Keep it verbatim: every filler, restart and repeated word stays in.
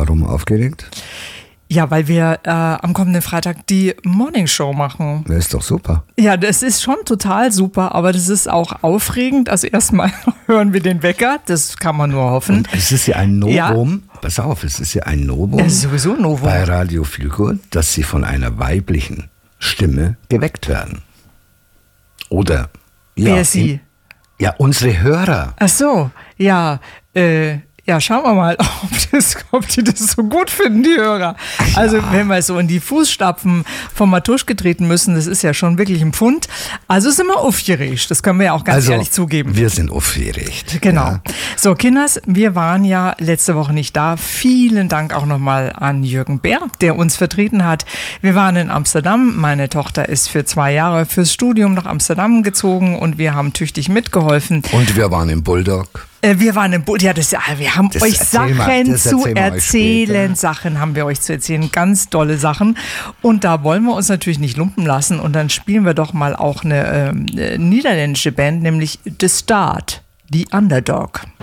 Warum aufgeregt? Ja, weil wir äh, am kommenden Freitag die Morning Show machen. Das ist doch super. Ja, das ist schon total super, aber das ist auch aufregend. Also erstmal hören wir den Wecker, das kann man nur hoffen. Und es ist ja ein Novum, Ja. pass auf, es ist ja ein Novum Das ist sowieso ein Novum. bei Radio Feelgood, dass sie von einer weiblichen Stimme geweckt werden. Oder, ja, Wer ist sie? in- ja, unsere Hörer. Ach so, ja, äh, ja, schauen wir mal, ob, das, ob die das so gut finden, die Hörer. Also wenn wir so in die Fußstapfen von Matuschke treten müssen, das ist ja schon wirklich ein Pfund. Also sind wir aufgeregt, das können wir ja auch ganz Also, ehrlich zugeben. wir sind aufgeregt. Genau. Ja. So, Kinders, wir waren ja letzte Woche nicht da. Vielen Dank auch nochmal an Jürgen Bär, der uns vertreten hat. Wir waren in Amsterdam. Meine Tochter ist für zwei Jahre fürs Studium nach Amsterdam gezogen und wir haben tüchtig mitgeholfen. Und wir waren im Bulldog. Äh, Wir waren im Boot, ja, das, ja, wir haben Das euch erzähl Sachen mal, das zu erzähl mal euch erzählen. später. Sachen haben wir euch zu erzählen, ganz tolle Sachen. Und da wollen wir uns natürlich nicht lumpen lassen. Und dann spielen wir doch mal auch eine ähm, äh, niederländische Band, nämlich The Start, The Underdog.